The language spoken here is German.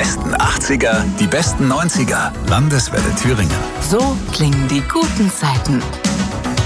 besten 80er, die besten 90er. Landeswelle Thüringen. So klingen die guten Zeiten.